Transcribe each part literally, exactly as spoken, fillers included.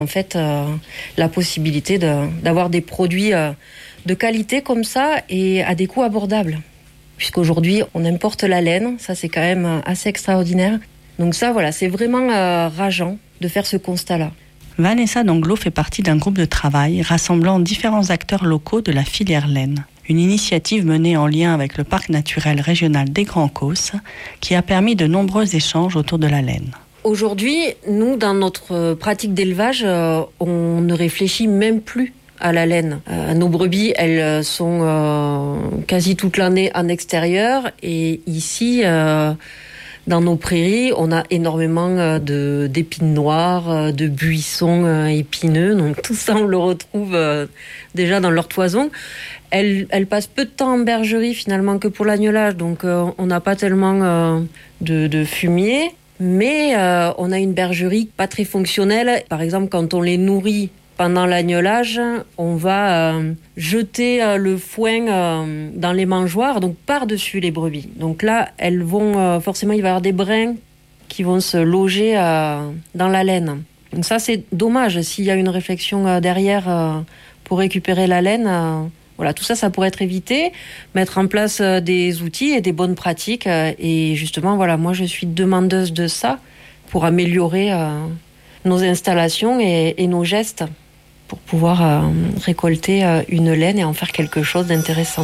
En fait, euh, la possibilité de, d'avoir des produits euh, de qualité comme ça et à des coûts abordables. Puisqu'aujourd'hui, on importe la laine, ça c'est quand même assez extraordinaire. Donc ça, voilà, c'est vraiment euh, rageant de faire ce constat-là. Vanessa Danglo fait partie d'un groupe de travail rassemblant différents acteurs locaux de la filière laine. Une initiative menée en lien avec le parc naturel régional des Grands Causses qui a permis de nombreux échanges autour de la laine. Aujourd'hui, nous, dans notre pratique d'élevage, euh, on ne réfléchit même plus à la laine. Euh, nos brebis, elles sont euh, quasi toute l'année en extérieur et ici, euh, dans nos prairies, on a énormément de, d'épines noires, de buissons épineux. Donc tout ça, on le retrouve euh, déjà dans leur toison. Elles, elles passent peu de temps en bergerie finalement que pour l'agnelage, donc euh, on n'a pas tellement euh, de, de fumier. Mais euh, on a une bergerie pas très fonctionnelle. Par exemple, quand on les nourrit pendant l'agnelage, on va euh, jeter euh, le foin euh, dans les mangeoires, donc par-dessus les brebis. Donc là, elles vont euh, forcément, il va y avoir des brins qui vont se loger euh, dans la laine. Donc ça, c'est dommage. S'il y a une réflexion euh, derrière euh, pour récupérer la laine, euh, voilà, tout ça, ça pourrait être évité. Mettre en place euh, des outils et des bonnes pratiques. Euh, et justement, voilà, moi, je suis demandeuse de ça pour améliorer euh, nos installations et, et nos gestes, pour pouvoir euh, récolter euh, une laine et en faire quelque chose d'intéressant.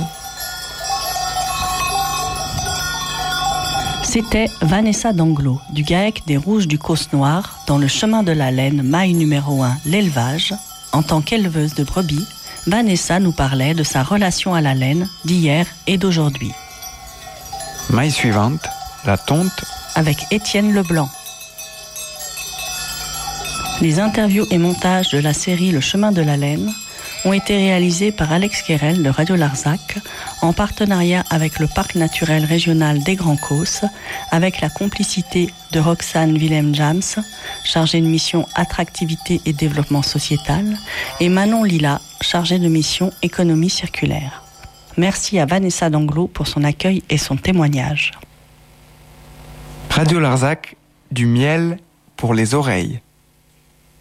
C'était Vanessa Danglo, du GAEC des Rouges du Causse Noir, dans le chemin de la laine, maille numéro un, l'élevage. En tant qu'éleveuse de brebis, Vanessa nous parlait de sa relation à la laine d'hier et d'aujourd'hui. Maille suivante, la tonte, avec Étienne Leblanc. Les interviews et montages de la série Le Chemin de la Laine ont été réalisés par Alex Querel de Radio Larzac en partenariat avec le Parc naturel régional des Grands Causses, avec la complicité de Roxane Willem-Jams, chargée de mission attractivité et développement sociétal, et Manon Lila, chargée de mission économie circulaire. Merci à Vanessa Danglo pour son accueil et son témoignage. Radio Larzac, du miel pour les oreilles.